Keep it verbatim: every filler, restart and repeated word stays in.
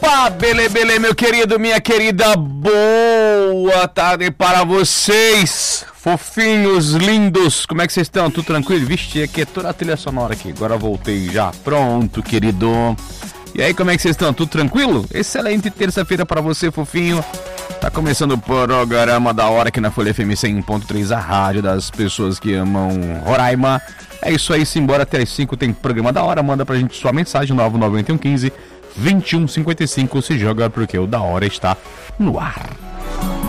Opa, bele, bele, meu querido, minha querida, boa tarde para vocês, fofinhos, lindos, como é que vocês estão? Tudo tranquilo? Vixe, aqui é toda a trilha sonora aqui, agora voltei já, pronto, querido. E aí, como é que vocês estão? Tudo tranquilo? Excelente terça-feira para você, fofinho. Tá começando o programa da hora aqui na Folha F M cem ponto três, a rádio das pessoas que amam Roraima. É isso aí, simbora, até as cinco tem programa da hora, manda pra gente sua mensagem, nove nove um quinze, vinte e um cinquenta e cinco, se joga porque o da hora está no ar.